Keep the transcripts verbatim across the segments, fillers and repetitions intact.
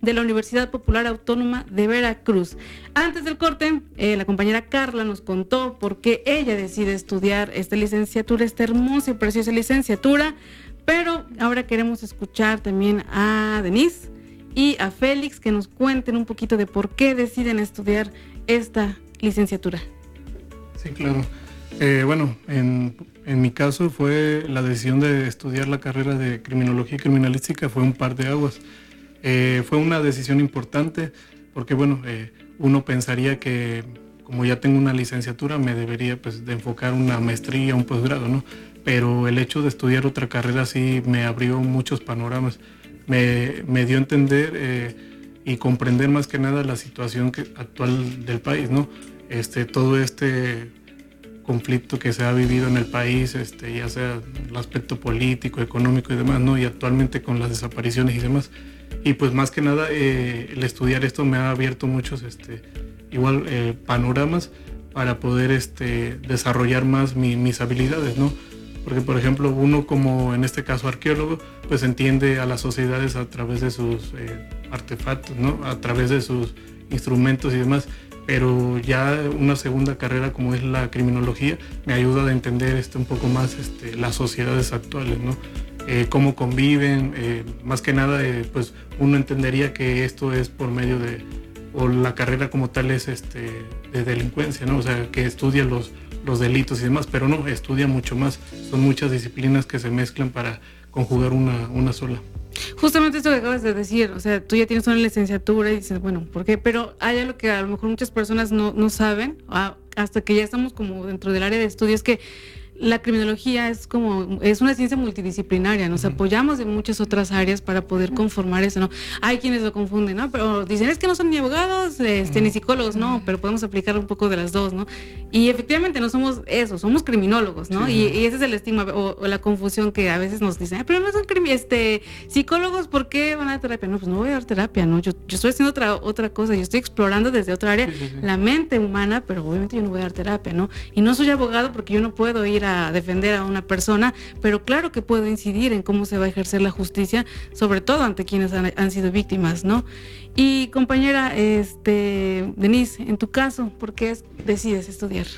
de la Universidad Popular Autónoma de Veracruz. Antes del corte, eh, la compañera Carla nos contó por qué ella decide estudiar esta licenciatura, esta hermosa y preciosa licenciatura, pero ahora queremos escuchar también a Denise y a Félix que nos cuenten un poquito de por qué deciden estudiar esta licenciatura. Sí, claro. Eh, bueno, en, en mi caso fue la decisión de estudiar la carrera de Criminología y Criminalística, fue un par de aguas. Eh, fue una decisión importante porque, bueno, eh, uno pensaría que como ya tengo una licenciatura me debería pues de enfocar una maestría, un posgrado, ¿no? Pero el hecho de estudiar otra carrera sí me abrió muchos panoramas, me, me dio a entender eh, y comprender más que nada la situación que, actual del país, ¿no? Este, todo este conflicto que se ha vivido en el país, este, ya sea el aspecto político, económico y demás, ¿no? Y actualmente con las desapariciones y demás. Y pues más que nada eh, el estudiar esto me ha abierto muchos este, igual eh, panoramas para poder este, desarrollar más mi, mis habilidades, ¿no? Porque por ejemplo uno como en este caso arqueólogo pues entiende a las sociedades a través de sus eh, artefactos, ¿no? A través de sus instrumentos y demás. Pero ya una segunda carrera como es la criminología me ayuda a entender este, un poco más este, las sociedades actuales, ¿no? Eh, cómo conviven, eh, más que nada eh, pues uno entendería que esto es por medio de, o la carrera como tal es este, de delincuencia, ¿no? O sea, que estudia los, los delitos y demás, pero no, estudia mucho más, son muchas disciplinas que se mezclan para conjugar una, una sola. Justamente esto que acabas de decir, o sea, tú ya tienes una licenciatura y dices, bueno, ¿por qué? Pero hay algo que a lo mejor muchas personas no, no saben, hasta que ya estamos como dentro del área de estudios, que la criminología es como, es una ciencia multidisciplinaria, nos uh-huh. apoyamos en muchas otras áreas para poder conformar eso, ¿no? Hay quienes lo confunden, ¿no? Pero dicen, es que no son ni abogados, este, uh-huh. ni psicólogos, no, pero podemos aplicar un poco de las dos, ¿no? Y efectivamente no somos eso, somos criminólogos, ¿no? Sí, y, y ese es el estigma o, o la confusión que a veces nos dicen, ah, pero no son crimi- este, psicólogos, ¿por qué van a dar terapia? No, pues no voy a dar terapia, ¿no? Yo, yo estoy haciendo otra, otra cosa, yo estoy explorando desde otra área sí, sí, sí. la mente humana, pero obviamente yo no voy a dar terapia, ¿no? Y no soy abogado porque yo no puedo ir a defender a una persona, pero claro que puedo incidir en cómo se va a ejercer la justicia, sobre todo ante quienes han, han sido víctimas, ¿no? Y compañera, este, Denise, en tu caso, ¿por qué decides estudiar?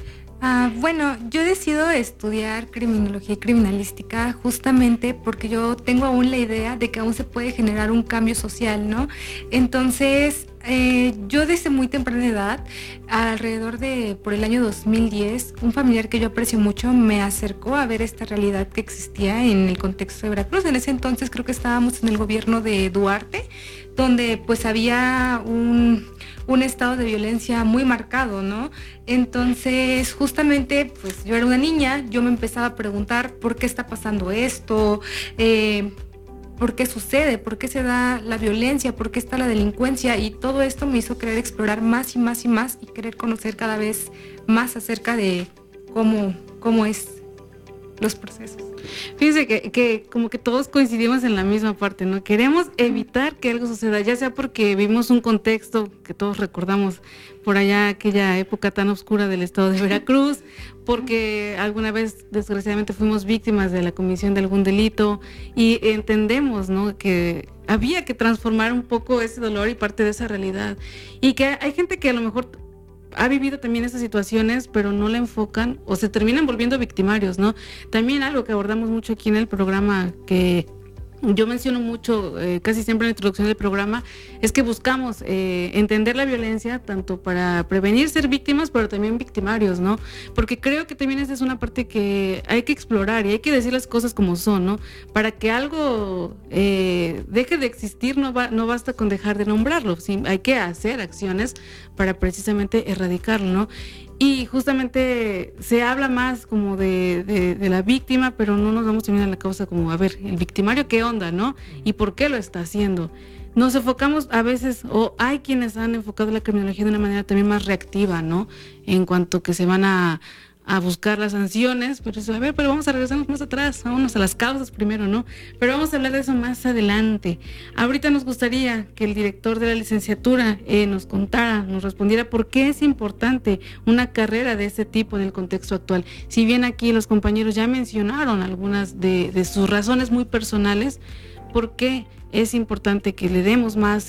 Ah, bueno, yo decido estudiar criminología y criminalística justamente porque yo tengo aún la idea de que aún se puede generar un cambio social, ¿no? Entonces, eh, yo desde muy temprana edad, alrededor de por el año dos mil diez, un familiar que yo aprecio mucho me acercó a ver esta realidad que existía en el contexto de Veracruz. En ese entonces creo que estábamos en el gobierno de Duarte, donde pues había un... un estado de violencia muy marcado, ¿no? Entonces, justamente, pues yo era una niña, yo me empezaba a preguntar por qué está pasando esto, eh, por qué sucede, por qué se da la violencia, por qué está la delincuencia, y todo esto me hizo querer explorar más y más y más y querer conocer cada vez más acerca de cómo, cómo es los procesos. Fíjense que, que como que todos coincidimos en la misma parte, ¿no? Queremos evitar que algo suceda, ya sea porque vimos un contexto que todos recordamos por allá, aquella época tan oscura del estado de Veracruz, porque alguna vez desgraciadamente fuimos víctimas de la comisión de algún delito y entendemos, ¿no?, que había que transformar un poco ese dolor y parte de esa realidad, y que hay gente que a lo mejor ha vivido también esas situaciones, pero no la enfocan o se terminan volviendo victimarios, ¿no? También algo que abordamos mucho aquí en el programa, que yo menciono mucho, eh, casi siempre en la introducción del programa, es que buscamos eh, entender la violencia tanto para prevenir ser víctimas, pero también victimarios, ¿no? Porque creo que también esa es una parte que hay que explorar y hay que decir las cosas como son, ¿no? Para que algo eh, deje de existir, no, va, no basta con dejar de nombrarlo, ¿sí? Hay que hacer acciones para precisamente erradicarlo, ¿no? Y justamente se habla más como de, de, de la víctima, pero no nos vamos también a la causa como, a ver, el victimario, ¿qué onda, no? ¿Y por qué lo está haciendo? Nos enfocamos a veces, o hay quienes han enfocado la criminología de una manera también más reactiva, ¿no? En cuanto que se van a, a buscar las sanciones, pero eso, a ver, pero vamos a regresarnos más atrás, vámonos a las causas primero, ¿no? Pero vamos a hablar de eso más adelante. Ahorita nos gustaría que el director de la licenciatura eh, nos contara, nos respondiera por qué es importante una carrera de este tipo en el contexto actual. Si bien aquí los compañeros ya mencionaron algunas de, de sus razones muy personales, ¿por qué es importante que le demos más